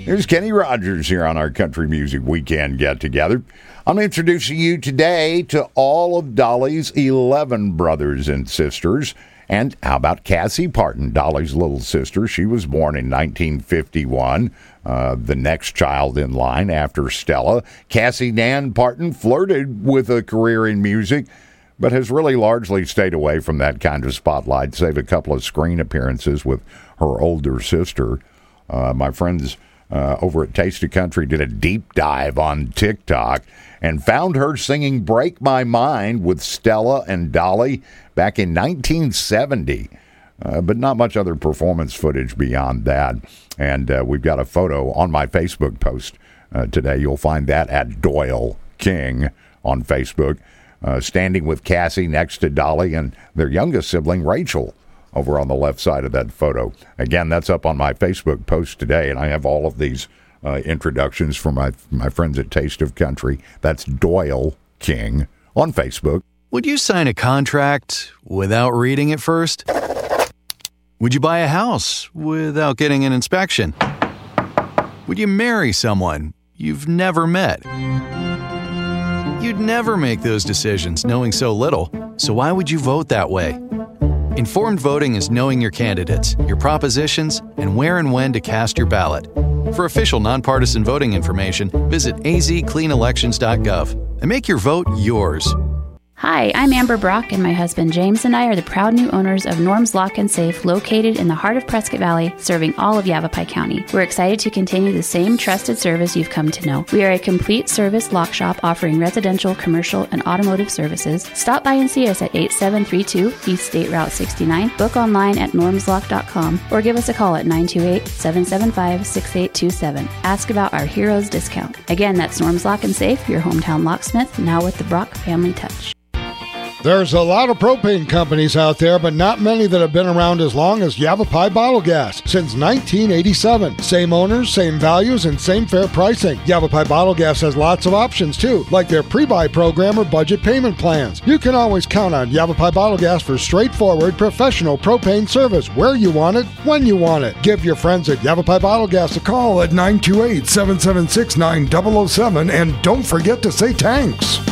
Here's Kenny Rogers here on our Country Music Weekend get-together. I'm introducing you today to all of Dolly's 11 brothers and sisters. And how about Cassie Parton, Dolly's little sister? She was born in 1951, the next child in line after Stella. Cassie Nan Parton flirted with a career in music, but has really largely stayed away from that kind of spotlight, save a couple of screen appearances with her older sister. My friends over at Taste of Country did a deep dive on TikTok and found her singing Break My Mind with Stella and Dolly back in 1970. But not much other performance footage beyond that. And we've got a photo on my Facebook post today. You'll find that at Doyle King on Facebook, standing with Cassie next to Dolly and their youngest sibling, Rachel, over on the left side of that photo. Again, that's up on my Facebook post today, and I have all of these introductions from my friends at Taste of Country. That's Doyle King on Facebook. Would you sign a contract without reading it first? Would you buy a house without getting an inspection? Would you marry someone you've never met? You'd never make those decisions knowing so little, so why would you vote that way? Informed voting is knowing your candidates, your propositions, and where and when to cast your ballot. For official nonpartisan voting information, visit azcleanelections.gov and make your vote yours. Hi, I'm Amber Brock, and my husband James and I are the proud new owners of Norm's Lock and Safe, located in the heart of Prescott Valley, serving all of Yavapai County. We're excited to continue the same trusted service you've come to know. We are a complete service lock shop offering residential, commercial, and automotive services. Stop by and see us at 8732 East State Route 69, book online at normslock.com, or give us a call at 928-775-6827. Ask about our Heroes discount. Again, that's Norm's Lock and Safe, your hometown locksmith, now with the Brock family touch. There's a lot of propane companies out there, but not many that have been around as long as Yavapai Bottle Gas since 1987. Same owners, same values, and same fair pricing. Yavapai Bottle Gas has lots of options too, like their pre-buy program or budget payment plans. You can always count on Yavapai Bottle Gas for straightforward, professional propane service where you want it, when you want it. Give your friends at Yavapai Bottle Gas a call at 928-776-9007, and don't forget to say thanks.